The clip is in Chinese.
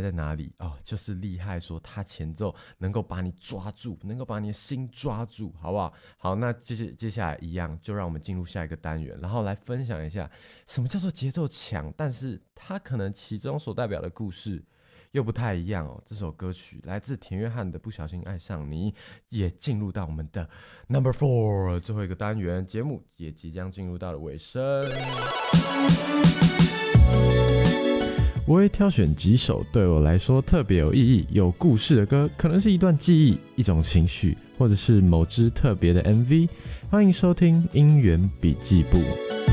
害在哪里哦？就是厉害说他前奏能够把你抓住，能够把你的心抓住，好不好？好，那接下来一样，就让我们进入下一个单元，然后来分享一下什么叫做节奏强，但是它可能其中所代表的故事又不太一样哦。这首歌曲来自田约翰的《不小心爱上你》，也进入到我们的 Number 4最后一个单元，节目也即将进入到了尾声。我会挑选几首对我来说特别有意义、有故事的歌，可能是一段记忆、一种情绪，或者是某支特别的 MV。欢迎收听音源笔记簿。